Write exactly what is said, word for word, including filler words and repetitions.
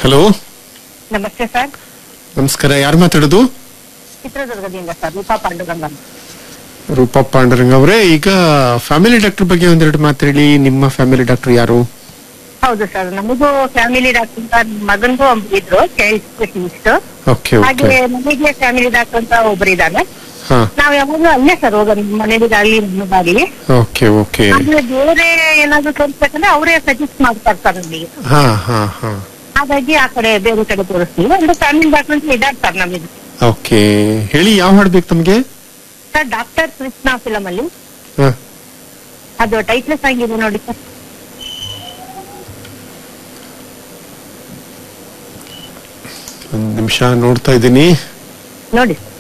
Hello, ನಮಸ್ತೆ sir. ನಮಸ್ಕಾರ. ಯಾರು ಮಾತಾಡೋದು? ಚಿತ್ರದುರ್ಗದಿಂದ ಸರ್, ರೂಪಾ ಪಾಂಡುರಂಗ. ರೂಪಾ ಪಾಂಡುರಂಗ ಅವರೇ, ಈಗ ಫ್ಯಾಮಿಲಿ ಡಾಕ್ಟರ್ ಬಗ್ಗೆ ಒಂದೆರಡು ಮಾತಾಡಿ. ನಿಮ್ಮ ಫ್ಯಾಮಿಲಿ ಡಾಕ್ಟರ್ ಯಾರು? ಹೌದು ಸರ್, ನಮಗೂ ಫ್ಯಾಮಿಲಿ ಡಾಕ್ಟರ್ ಅಂತ ಮಗನ್ಗೂ ಇದ್ರು, ಚೈಲ್ಡ್ ಸ್ಪೆಷಲಿಸ್ಟ್. ಓಕೆ ಹಾಗೆ ಓಕೆ. ನಮಗೆ ಫ್ಯಾಮಿಲಿ ಡಾಕ್ಟರ್ ಅಂತ ಒಬ್ರು ಇದ್ದಾರೆ. ಹಾ, ನಾವ್ ಯಾವಾಗ್ಲೂ ಅಲ್ಲೇ ಸರ್ ಹೋಗೋದು, ಮನೆಗಾಗ್ಲಿ ನಮಗಾಗ್ಲಿ. Okay okay. ಆದ್ರೆ ಬೇರೆ ಏನಾದ್ರು ತೋರಿಸ್ಬೇಕಂದ್ರೆ ಅವರೇ ಸಜೆಸ್ಟ್ ಮಾಡ್ತಾರೆ ಸರ್ ನಮಗೆ. ಹಾ ಹಾ ಹಾ. ಹಾಗಾಗಿ ಆ ಕಡೆ ಬೇರೆ ಕಡೆ ತೋರಿಸ್ತೀವಿ. ಒಂದು ಫ್ಯಾಮಿಲಿ ಡಾಕ್ಟರ್ ಅಂತ ಇದ್ದಾರೆ ಸರ್ ನಮಗೆ. ಓಕೆ, ಹೇಳಿ ಯಾವ ಹಾಡು ಬೇಕು ತಮ್ಗೆ? ಸರ್, ಡಾಕ್ಟರ್ ಕೃಷ್ಣ ಫಿಲಮ್ ಅಲ್ಲಿ ಹಾ, ಅದು ಟೈಟ್ಲ್ ಸಾಂಗ್ ಇದೆ ನೋಡಿ ಸರ್. ಒಂದ್ ನಿಮಿಷ ನೋಡ್ತಾ ಇದ್ದೀನಿ. ನೋಡಿ ಸರ್.